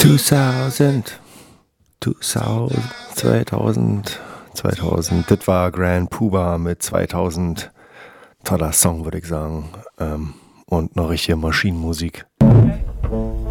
2000, 2000, das war Grand Puba mit 2000. Toller Song, würde ich sagen. Und noch richtige Maschinenmusik.